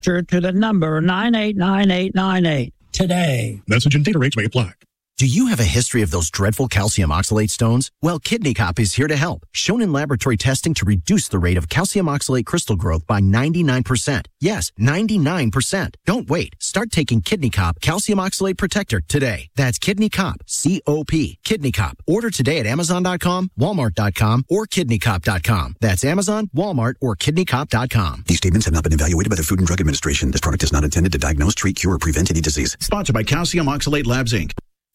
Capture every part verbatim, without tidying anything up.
to the number nine eight nine eight nine eight today. Message and data rates may apply. Do you have a history of those dreadful calcium oxalate stones? Well, Kidney Cop is here to help. Shown in laboratory testing to reduce the rate of calcium oxalate crystal growth by ninety-nine percent. Yes, ninety-nine percent. Don't wait. Start taking Kidney Cop Calcium Oxalate Protector today. That's Kidney Cop, C O P, Kidney Cop. Order today at Amazon dot com, Walmart dot com, or Kidney Cop dot com. That's Amazon, Walmart, or Kidney Cop dot com. These statements have not been evaluated by the Food and Drug Administration. This product is not intended to diagnose, treat, cure, or prevent any disease. Sponsored by Calcium Oxalate Labs, Incorporated.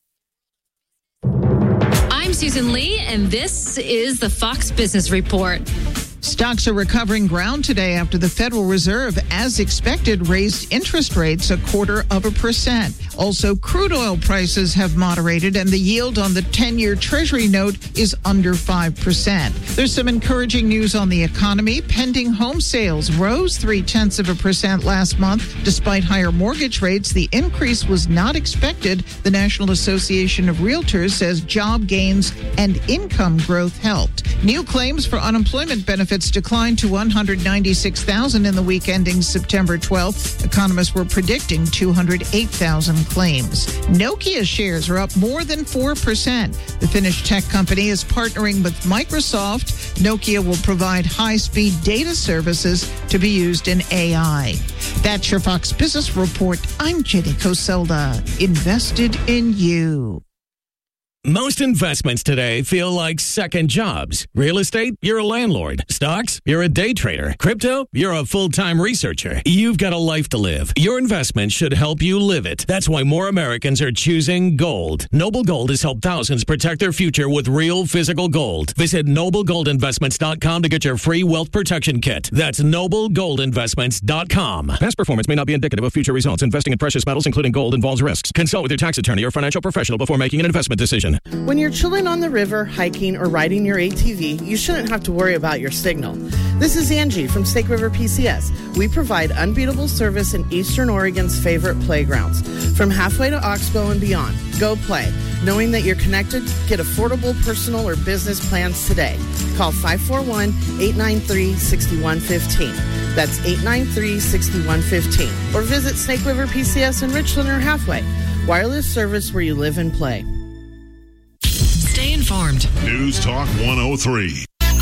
I'm Susan Lee, and this is the Fox Business Report. Stocks are recovering ground today after the Federal Reserve, as expected, raised interest rates a quarter of a percent. Also, crude oil prices have moderated, and the yield on the ten-year Treasury note is under five percent. There's some encouraging news on the economy. Pending home sales rose three-tenths of a percent last month. Despite higher mortgage rates, the increase was not expected. The National Association of Realtors says job gains and income growth helped. New claims for unemployment benefits declined to one hundred ninety-six thousand in the week ending September twelfth. Economists were predicting two hundred eight thousand claims. Nokia shares are up more than four percent. The Finnish tech company is partnering with Microsoft. Nokia will provide high-speed data services to be used in A I. That's your Fox Business Report. I'm Jenny Coselda. Invested in you. Most investments today feel like second jobs. Real estate, you're a landlord. Stocks, you're a day trader. Crypto, you're a full-time researcher. You've got a life to live. Your investment should help you live it. That's why more Americans are choosing gold. Noble Gold has helped thousands protect their future with real physical gold. Visit noble gold investments dot com to get your free wealth protection kit. That's noble gold investments dot com. Past performance may not be indicative of future results. Investing in precious metals, including gold, involves risks. Consult with your tax attorney or financial professional before making an investment decision. When you're chilling on the river, hiking, or riding your A T V, you shouldn't have to worry about your signal. This is Angie from Snake River P C S. We provide unbeatable service in Eastern Oregon's favorite playgrounds. From halfway to Oxbow and beyond, go play. Knowing that you're connected, get affordable personal or business plans today. Call five four one, eight nine three, six one one five. That's eight nine three, six one one five. Or visit Snake River P C S in Richland or Halfway. Wireless service where you live and play. Stay informed. News Talk one oh three.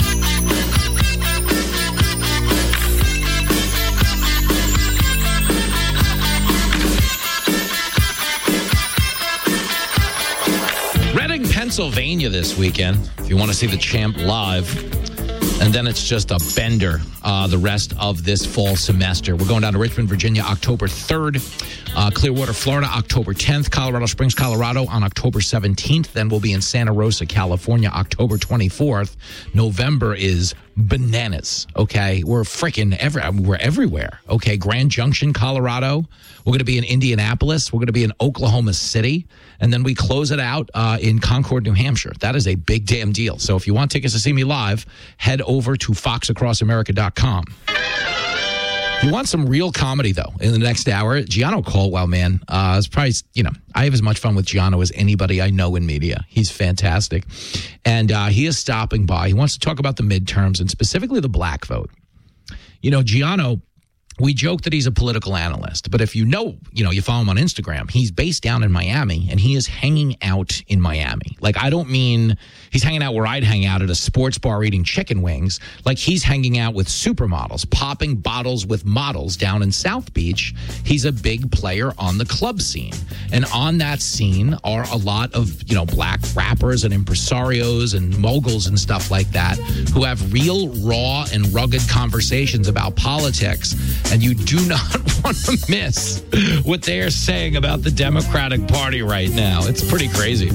Reading, Pennsylvania this weekend, if you want to see the Champ live. And then it's just a bender uh, the rest of this fall semester. We're going down to Richmond, Virginia, October third. Uh, Clearwater, Florida, October tenth. Colorado Springs, Colorado on October seventeenth. Then we'll be in Santa Rosa, California, October twenty-fourth. November is bananas, okay? We're freaking every, we're everywhere, okay? Grand Junction, Colorado. We're going to be in Indianapolis. We're going to be in Oklahoma City. And then we close it out uh, in Concord, New Hampshire. That is a big damn deal. So if you want tickets to see me live, head over to fox across america dot com. If you want some real comedy, though, in the next hour, Gianno Caldwell, man, uh, is probably, you know, I have as much fun with Gianno as anybody I know in media. He's fantastic. And uh, he is stopping by. He wants to talk about the midterms and specifically the black vote. You know, Gianno, we joke that he's a political analyst, but if you know, you know, you follow him on Instagram, he's based down in Miami and he is hanging out in Miami. Like, I don't mean he's hanging out where I'd hang out at a sports bar eating chicken wings. Like, he's hanging out with supermodels, popping bottles with models down in South Beach. He's a big player on the club scene. And on that scene are a lot of, you know, black rappers and impresarios and moguls and stuff like that who have real, raw, and rugged conversations about politics. And you do not want to miss what they are saying about the Democratic Party right now. It's pretty crazy.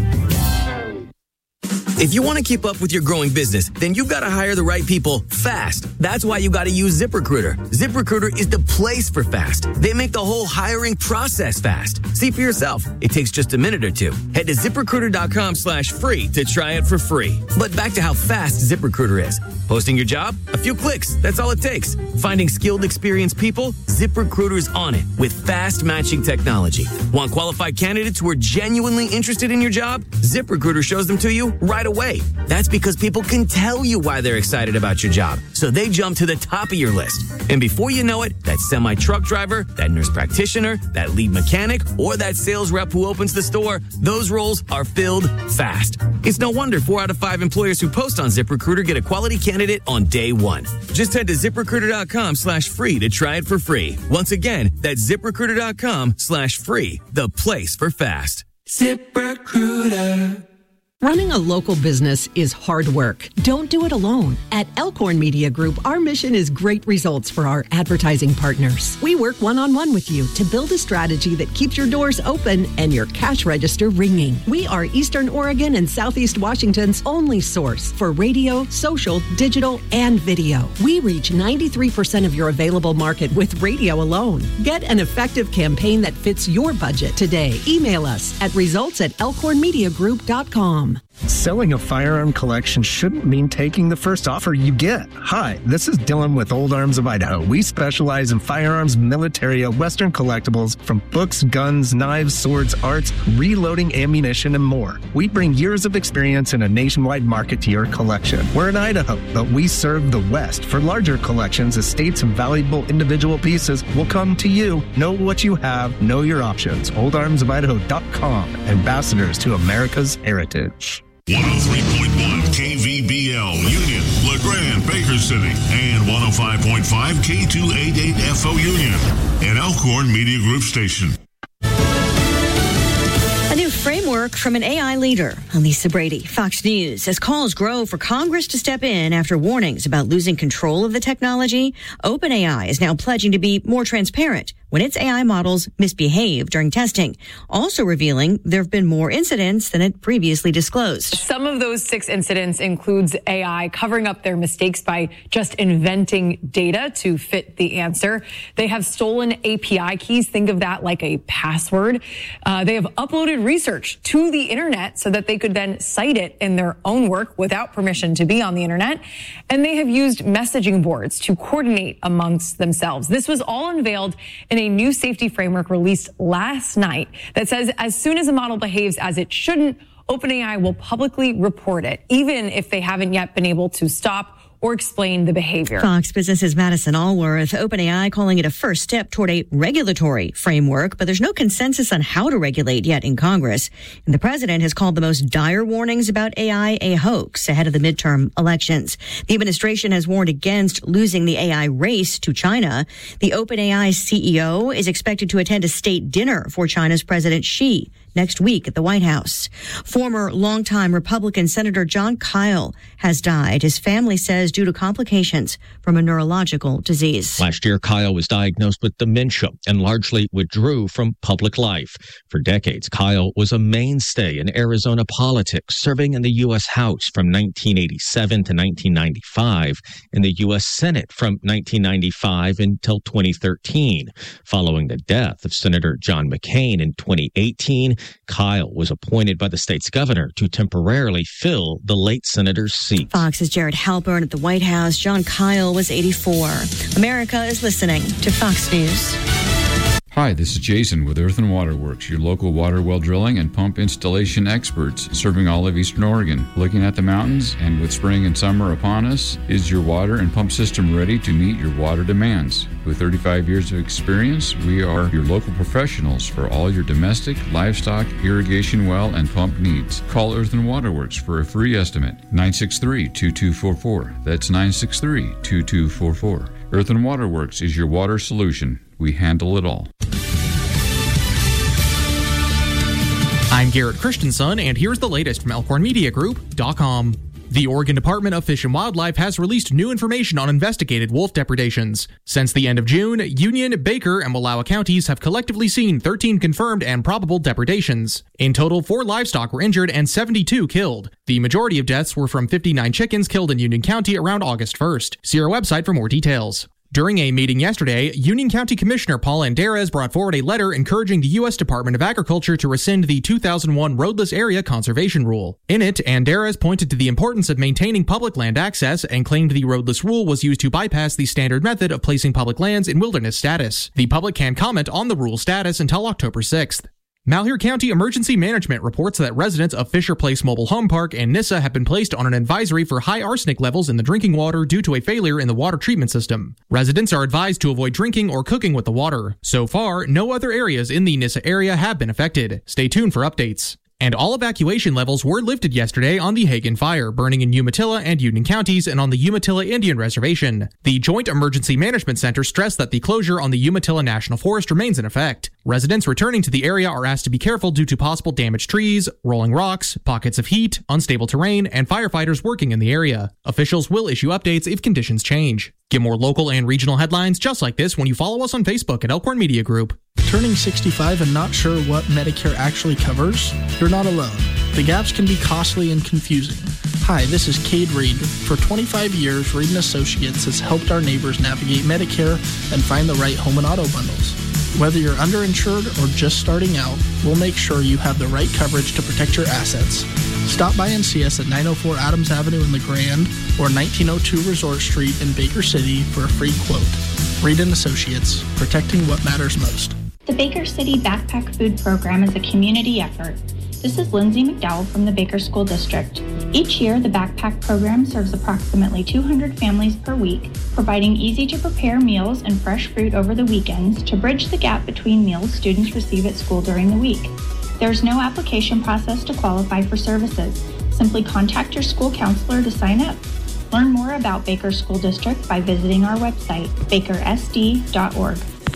If you want to keep up with your growing business, then you've got to hire the right people fast. That's why you got to use ZipRecruiter. ZipRecruiter is the place for fast. They make the whole hiring process fast. See for yourself. It takes just a minute or two. Head to ZipRecruiter.com slash free to try it for free. But back to how fast ZipRecruiter is. Posting your job? A few clicks. That's all it takes. Finding skilled, experienced people? ZipRecruiter's on it with fast matching technology. Want qualified candidates who are genuinely interested in your job? ZipRecruiter shows them to you right away. away. That's because people can tell you why they're excited about your job, so they jump to the top of your list. And before you know it, that semi-truck driver, that nurse practitioner, that lead mechanic, or that sales rep who opens the store, those roles are filled fast. It's no wonder four out of five employers who post on ZipRecruiter get a quality candidate on day one. Just head to ZipRecruiter.com slash free to try it for free. Once again, that's ZipRecruiter.com slash free, the place for fast. ZipRecruiter. Running a local business is hard work. Don't do it alone. At Elkhorn Media Group, our mission is great results for our advertising partners. We work one-on-one with you to build a strategy that keeps your doors open and your cash register ringing. We are Eastern Oregon and Southeast Washington's only source for radio, social, digital, and video. We reach ninety-three percent of your available market with radio alone. Get an effective campaign that fits your budget today. Email us at results at elkhorn media group dot com. Selling a firearm collection shouldn't mean taking the first offer you get. Hi, this is Dylan with Old Arms of Idaho. We specialize in firearms, military, Western collectibles, from books, guns, knives, swords, arts, reloading ammunition, and more. We bring years of experience in a nationwide market to your collection. We're in Idaho, but we serve the West. For larger collections, estates, and valuable individual pieces will come to you. Know what you have, know your options. old arms of idaho dot com, ambassadors to America's heritage. one oh three point one K V B L, Union, LeGrand, Baker City, and one oh five point five K two eighty-eight F O Union, an Elkhorn Media Group station. A new framework from an A I leader. Lisa Brady, Fox News. As calls grow for Congress to step in after warnings about losing control of the technology, OpenAI is now pledging to be more transparent when its A I models misbehave during testing, also revealing there have been more incidents than it previously disclosed. Some of those six incidents includes A I covering up their mistakes by just inventing data to fit the answer. They have stolen A P I keys. Think of that like a password. Uh, they have uploaded research to the internet so that they could then cite it in their own work without permission to be on the internet. And they have used messaging boards to coordinate amongst themselves. This was all unveiled in a new safety framework released last night that says as soon as a model behaves as it shouldn't, OpenAI will publicly report it, even if they haven't yet been able to stop or explain the behavior. Fox Business's Madison Allworth, OpenAI calling it a first step toward a regulatory framework, but there's no consensus on how to regulate yet in Congress. And the president has called the most dire warnings about A I a hoax ahead of the midterm elections. The administration has warned against losing the A I race to China. The OpenAI C E O is expected to attend a state dinner for China's President Xi next week at the White House. Former longtime Republican Senator Jon Kyl has died. His family says due to complications from a neurological disease. Last year, Kyl was diagnosed with dementia and largely withdrew from public life. For decades, Kyl was a mainstay in Arizona politics, serving in the U S House from nineteen eighty-seven to nineteen ninety-five, in the U S Senate from nineteen ninety-five until twenty thirteen. Following the death of Senator John McCain in twenty eighteen, Kyl was appointed by the state's governor to temporarily fill the late senator's seat. Fox's Jared Halpern at the White House. Jon Kyl was eighty-four. America is listening to Fox News. Hi, this is Jason with Earth and Water Works, your local water well drilling and pump installation experts serving all of Eastern Oregon. Looking at the mountains and with spring and summer upon us, is your water and pump system ready to meet your water demands? With thirty-five years of experience, we are your local professionals for all your domestic, livestock, irrigation well, and pump needs. Call Earth and Water Works for a free estimate. nine six three, two two four four. That's nine six three, two two four four. Earth and Water Works is your water solution. We handle it all. I'm Garrett Christensen, and here's the latest from elkhorn media group dot com. The Oregon Department of Fish and Wildlife has released new information on investigated wolf depredations. Since the end of June, Union, Baker, and Wallowa counties have collectively seen thirteen confirmed and probable depredations. In total, four livestock were injured and seventy-two killed. The majority of deaths were from fifty-nine chickens killed in Union County around August first. See our website for more details. During a meeting yesterday, Union County Commissioner Paul Anderez brought forward a letter encouraging the U S Department of Agriculture to rescind the two thousand one Roadless Area Conservation Rule. In it, Anderez pointed to the importance of maintaining public land access and claimed the roadless rule was used to bypass the standard method of placing public lands in wilderness status. The public can comment on the rule status until October sixth. Malheur County Emergency Management reports that residents of Fisher Place Mobile Home Park and Nissa have been placed on an advisory for high arsenic levels in the drinking water due to a failure in the water treatment system. Residents are advised to avoid drinking or cooking with the water. So far, no other areas in the Nissa area have been affected. Stay tuned for updates. And all evacuation levels were lifted yesterday on the Hagen Fire, burning in Umatilla and Union counties and on the Umatilla Indian Reservation. The Joint Emergency Management Center stressed that the closure on the Umatilla National Forest remains in effect. Residents returning to the area are asked to be careful due to possible damaged trees, rolling rocks, pockets of heat, unstable terrain, and firefighters working in the area. Officials will issue updates if conditions change. Get more local and regional headlines just like this when you follow us on Facebook at Elkhorn Media Group. Turning sixty-five and not sure what Medicare actually covers? You're not alone. The gaps can be costly and confusing. Hi, this is Cade Reed. For twenty-five years, Reed and Associates has helped our neighbors navigate Medicare and find the right home and auto bundles. Whether you're underinsured or just starting out, we'll make sure you have the right coverage to protect your assets. Stop by and see us at nine oh four Adams Avenue in LeGrand or nineteen oh two Resort Street in Baker City for a free quote. Reed and Associates, protecting what matters most. The Baker City Backpack Food Program is a community effort. This is Lindsay McDowell from the Baker School District. Each year, the Backpack Program serves approximately two hundred families per week, providing easy-to-prepare meals and fresh fruit over the weekends to bridge the gap between meals students receive at school during the week. There's no application process to qualify for services. Simply contact your school counselor to sign up. Learn more about Baker School District by visiting our website, baker s d dot org.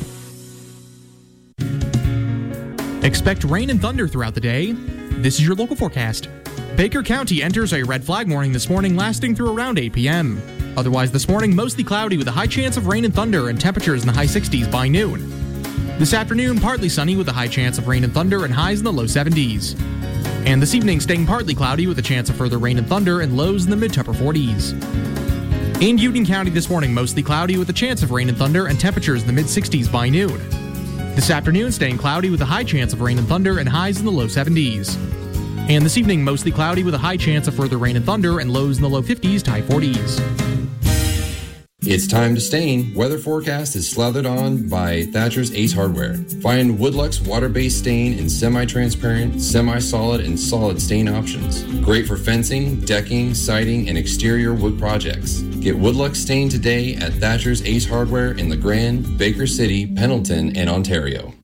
Expect rain and thunder throughout the day. This is your local forecast. Baker County enters a red flag warning this morning lasting through around eight p.m. Otherwise this morning, mostly cloudy with a high chance of rain and thunder and temperatures in the high sixties by noon. This afternoon, partly sunny with a high chance of rain and thunder and highs in the low seventies. And this evening, staying partly cloudy with a chance of further rain and thunder and lows in the mid to upper forties. In Union County this morning, mostly cloudy with a chance of rain and thunder and temperatures in the mid sixties by noon. This afternoon, staying cloudy with a high chance of rain and thunder and highs in the low seventies. And this evening, mostly cloudy with a high chance of further rain and thunder and lows in the low fifties to high forties. It's time to stain. Weather forecast is slathered on by Thatcher's Ace Hardware. Find Woodluck's water-based stain in semi-transparent, semi-solid, and solid stain options. Great for fencing, decking, siding, and exterior wood projects. Get Woodluck stain today at Thatcher's Ace Hardware in LeGrand, Baker City, Pendleton, and Ontario.